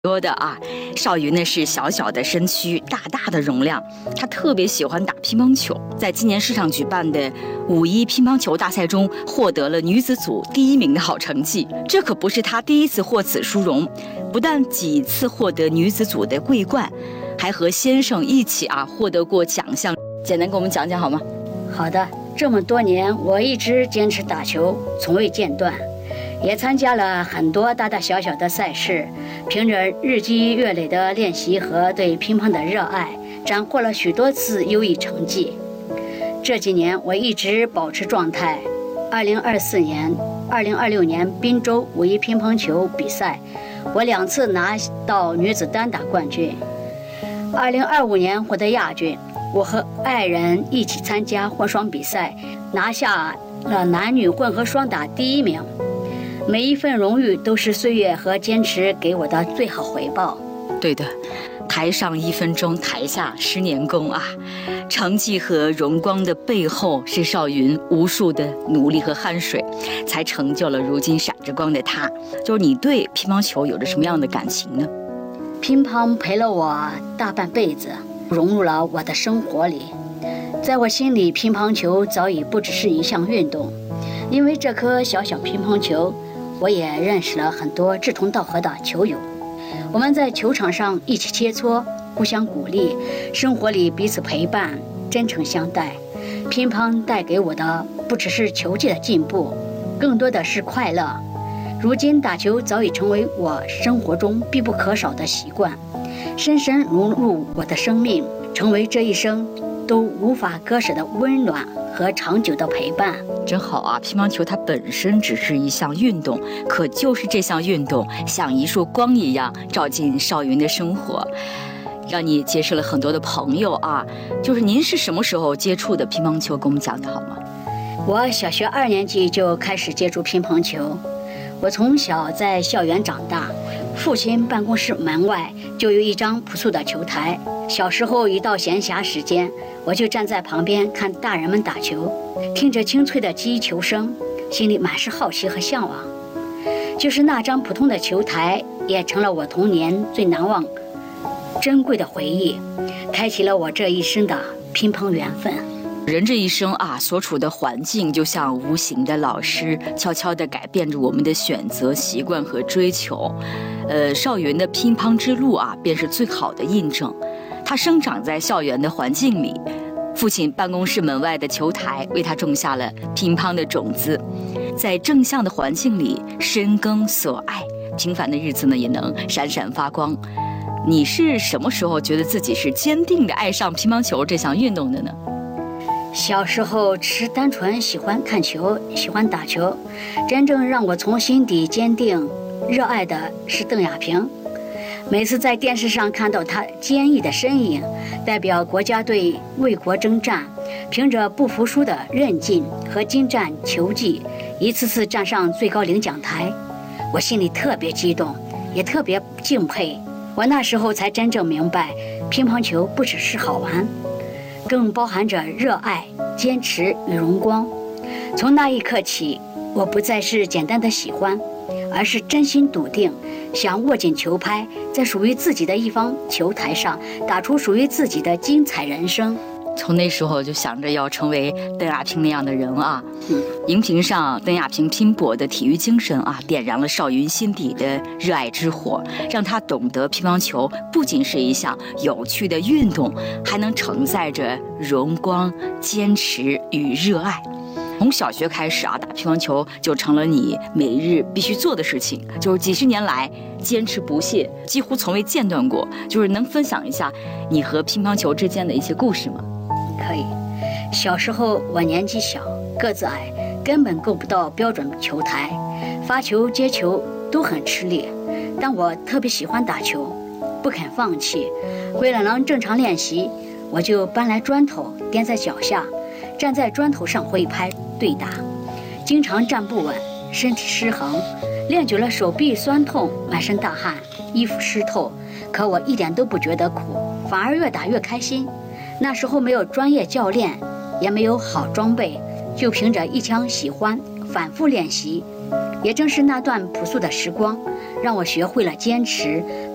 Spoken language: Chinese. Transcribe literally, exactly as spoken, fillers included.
多的啊，少云呢是小小的身躯，大大的容量，他特别喜欢打乒乓球，在今年市场举办的五一乒乓球大赛中获得了女子组第一名的好成绩。这可不是他第一次获此殊荣，不但几次获得女子组的桂冠，还和先生一起啊获得过奖项。简单给我们讲讲好吗？ 好的，这么多年我一直坚持打球，从未间断。也参加了很多大大小小的赛事，凭着日积月累的练习和对乒乓的热爱，斩获了许多次优异成绩。这几年我一直保持状态。二零二四年、二零二六年滨州五一乒乓球比赛，我两次拿到女子单打冠军。二零二五年获得亚军，我和爱人一起参加混双比赛，拿下了男女混合双打第一名。每一份荣誉都是岁月和坚持给我的最好回报。 对的，台上一分钟，台下十年功啊！成绩和荣光的背后，是少云无数的努力和汗水，才成就了如今闪着光的他。就是你对乒乓球有着什么样的感情呢？ 乒乓陪了我大半辈子，融入了我的生活里。在我心里，乒乓球早已不只是一项运动，因为这颗小小乒乓球，我也认识了很多志同道合的球友，我们在球场上一起切磋，互相鼓励，生活里彼此陪伴，真诚相待。乒乓带给我的不只是球技的进步，更多的是快乐。如今打球早已成为我生活中必不可少的习惯，深深融入我的生命，成为这一生都无法割舍的温暖和长久的陪伴。 真好啊！乒乓球它本身只是一项运动，可就是这项运动像一束光一样照进少云的生活，让你结识了很多的朋友啊。就是您是什么时候接触的乒乓球，跟我们讲讲好吗？ 我小学二年级就开始接触乒乓球。我从小在校园长大，父亲办公室门外就有一张朴素的球台。小时候一到闲暇时间，我就站在旁边看大人们打球，听着清脆的击球声，心里满是好奇和向往。就是那张普通的球台，也成了我童年最难忘、珍贵的回忆，开启了我这一生的乒乓缘分。 人这一生啊，所处的环境就像无形的老师，悄悄地改变着我们的选择、习惯和追求。呃，少云的乒乓之路啊，便是最好的印证。他生长在校园的环境里，父亲办公室门外的球台为他种下了乒乓的种子，在正向的环境里深耕所爱，平凡的日子呢也能闪闪发光。你是什么时候觉得自己是坚定地爱上乒乓球这项运动的呢？ 小时候只是单纯喜欢看球，喜欢打球，真正让我从心底坚定热爱的是邓亚萍。每次在电视上看到她坚毅的身影，代表国家队为国征战，凭着不服输的韧劲和精湛球技，一次次站上最高领奖台，我心里特别激动，也特别敬佩。我那时候才真正明白，乒乓球不只是好玩，更包含着热爱、坚持与荣光。从那一刻起，我不再是简单的喜欢，而是真心笃定，想握紧球拍，在属于自己的一方球台上打出属于自己的精彩人生。 从那时候就想着要成为邓亚萍那样的人啊。 嗯， 荧屏上邓亚萍拼搏的体育精神啊，点燃了少云心底的热爱之火，让他懂得乒乓球不仅是一项有趣的运动，还能承载着荣光、坚持与热爱。从小学开始啊，打乒乓球就成了你每日必须做的事情，就是几十年来坚持不懈，几乎从未间断过。就是能分享一下你和乒乓球之间的一些故事吗？ 可以。小时候我年纪小，个子矮，根本够不到标准球台，发球接球都很吃力，但我特别喜欢打球，不肯放弃。为了能正常练习，我就搬来砖头垫在脚下，站在砖头上挥拍对打，经常站不稳，身体失衡，练久了手臂酸痛，满身大汗，衣服湿透，可我一点都不觉得苦，反而越打越开心。那时候没有专业教练，也没有好装备，就凭着一腔喜欢反复练习。也正是那段朴素的时光，让我学会了坚持，